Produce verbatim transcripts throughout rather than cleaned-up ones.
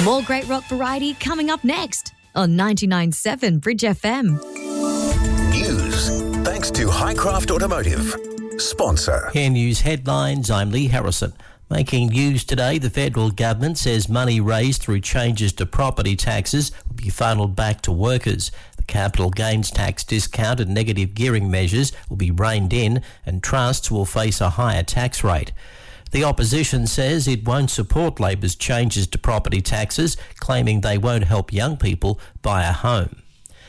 More great rock variety coming up next on ninety-nine point seven Bridge F M. News, thanks to Highcraft Automotive. Sponsor. Care News headlines, I'm Lee Harrison. Making news today, the federal government says money raised through changes to property taxes will be funneled back to workers. The capital gains tax discount and negative gearing measures will be reined in and trusts will face a higher tax rate. The opposition says it won't support Labor's changes to property taxes, claiming they won't help young people buy a home.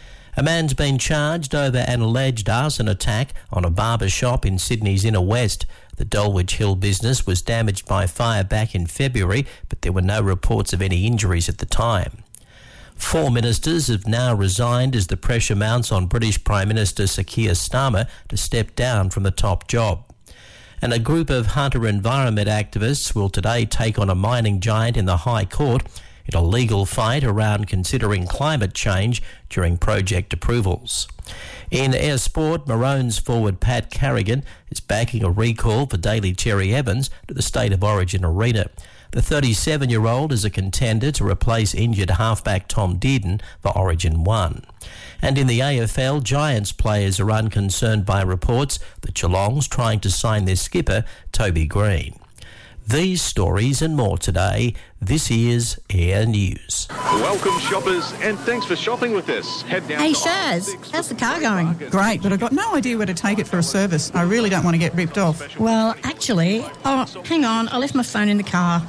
A man's been charged over an alleged arson attack on a barber shop in Sydney's inner west. The Dulwich Hill business was damaged by fire back in February, but there were no reports of any injuries at the time. Four ministers have now resigned as the pressure mounts on British Prime Minister Sir Keir Starmer to step down from the top job. And a group of hunter environment activists will today take on a mining giant in the High Court in a legal fight around considering climate change during project approvals. In air sport, Maroons forward Pat Carrigan is backing a recall for Daly Cherry Evans to the State of Origin arena. The thirty-seven-year-old is a contender to replace injured halfback Tom Dearden for Origin one. And in the A F L, Giants players are unconcerned by reports that Geelong's trying to sign their skipper, Toby Green. These stories and more today. This is Air News. Welcome, shoppers, and thanks for shopping with us. Head down Hey, to Shaz, how's the car going? Great, but I've got no idea where to take it for a service. I really don't want to get ripped off. Well, actually, oh, hang on, I left my phone in the car.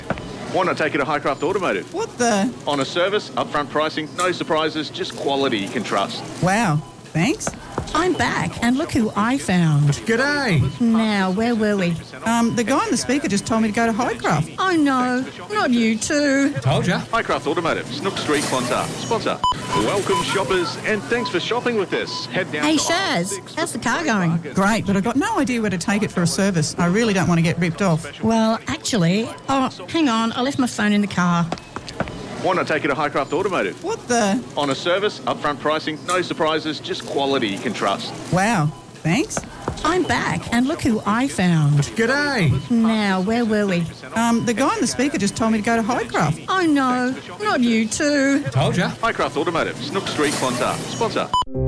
Why not take it to Highcraft Automotive? What the? On a service, upfront pricing, no surprises, just quality you can trust. Wow, thanks. I'm back, and look who I found. G'day. Now, where were we? Um, the guy on the speaker just told me to go to Highcraft. Oh, no, not you too. Told ya. Highcraft Automotive, Snook Street, Clontarf. Sponsor. Welcome, shoppers, and thanks for shopping with us. Head down Hey, to Shaz, how's the car going? Great, but I've got no idea where to take it for a service. I really don't want to get ripped off. Well, actually, oh, hang on, I left my phone in the car. Why not take it to Highcraft Automotive? What the? On a service, upfront pricing, no surprises, just quality you can trust. Wow, thanks. I'm back, and look who I found. G'day. Now, where were we? Um, the guy on the speaker just told me to go to Highcraft. Oh, no, not you too. Told ya. Highcraft Automotive, Snook Street, Clontarf. Sponsor.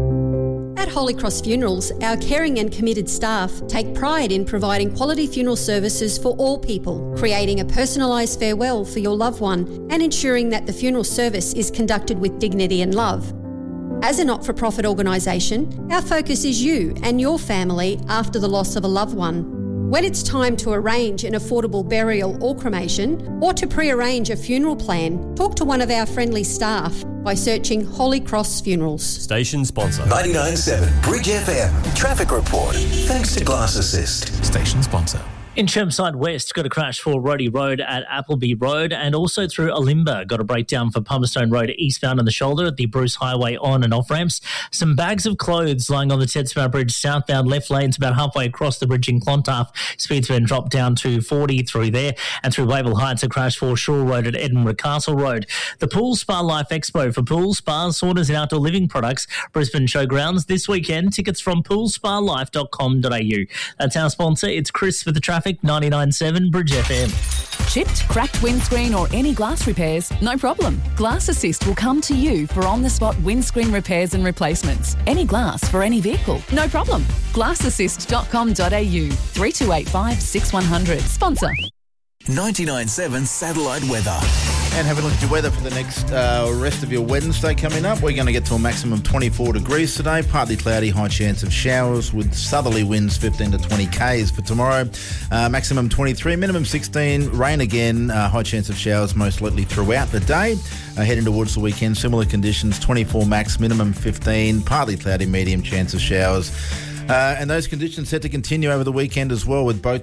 At Holy Cross Funerals, our caring and committed staff take pride in providing quality funeral services for all people, creating a personalised farewell for your loved one and ensuring that the funeral service is conducted with dignity and love. As a not-for-profit organisation, our focus is you and your family after the loss of a loved one. When it's time to arrange an affordable burial or cremation, or to pre-arrange a funeral plan, talk to one of our friendly staff by searching Holy Cross Funerals. Station sponsor. ninety-nine point seven Bridge F M. Traffic report. Thanks to Glass Assist. Station sponsor. In Chermside West, got a crash for Rhodey Road at Appleby Road, and also through Olimba, got a breakdown for Palmerstone Road eastbound on the shoulder at the Bruce Highway on and off ramps. Some bags of clothes lying on the Tedsmouth Bridge southbound left lanes about halfway across the bridge in Clontarf. Speed's been dropped down to forty through there, and through Wavell Heights, a crash for Shaw Road at Edinburgh Castle Road. The Pool Spa Life Expo for pools, spas, saunas and outdoor living products, Brisbane Showgrounds this weekend. Tickets from pool spa life dot com dot a u. That's our sponsor. It's Chris for the traffic. ninety-nine point seven Bridge F M. Chipped, cracked windscreen or any glass repairs? No problem. Glass Assist will come to you for on-the-spot windscreen repairs and replacements. Any glass for any vehicle? No problem. glass assist dot com dot a u. three two eight five, six one zero zero. Sponsor. ninety-nine point seven Satellite Weather. And have a look at your weather for the next uh, rest of your Wednesday coming up. We're going to get to a maximum of twenty-four degrees today. Partly cloudy, high chance of showers with southerly winds fifteen to twenty kays for tomorrow. Uh, maximum twenty-three, minimum sixteen. Rain again, uh, high chance of showers most likely throughout the day. Uh, heading towards the weekend, similar conditions, twenty-four max, minimum fifteen. Partly cloudy, medium chance of showers. Uh, and those conditions set to continue over the weekend as well, with both